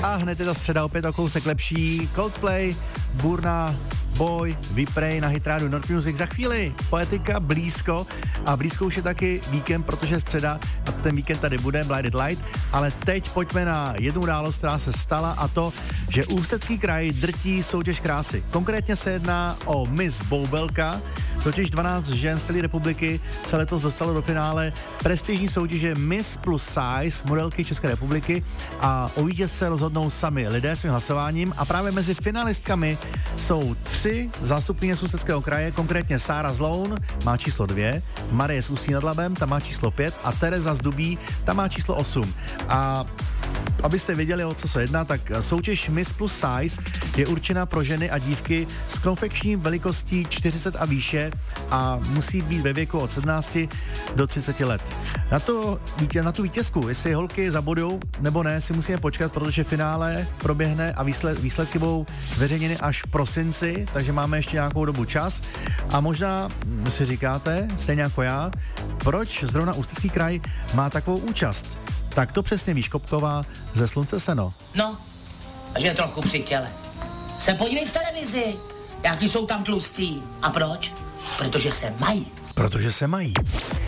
A hned je ta středa opět o kousek lepší. Coldplay, Burna Boy, Vyprej na Hit Radio North Music. Za chvíli Poetika blízko a blízko už je taky víkend, protože středa a ten víkend tady bude, Blinded Light, ale teď pojďme na jednu událost, která se stala, a to, že Ústecký kraj drtí soutěž krásy. Konkrétně se jedná o Miss Boubelka, totiž 12 žen z celé republiky se letos dostalo do finále prestižní soutěže Miss Plus Size modelky České republiky a o vítězce se rozhodnou sami lidé svým hlasováním a právě mezi finalistkami jsou 3 zástupkyně z Ústeckého kraje, konkrétně Sára Zloun, má číslo 2, Marie z Ústí nad Labem, ta má číslo 5 a Tereza z Dubí, ta má číslo 8. A abyste věděli, o co se jedná, tak soutěž Miss Plus Size je určena pro ženy a dívky s konfekční velikostí 40 a výše a musí být ve věku od 17 do 30 let. Na tu vítězku, jestli holky zabudou nebo ne, si musíme počkat, protože finále proběhne a výsledky budou zveřejněny až v prosinci, takže máme ještě nějakou dobu čas. A možná si říkáte, stejně jako já, proč zrovna Ústecký kraj má takovou účast? Tak to přesně ví Škopková ze Slunce Seno. No, že je trochu při těle. Se podívej v televizi, jaký jsou tam tlustý. A proč? Protože se mají. Protože se mají.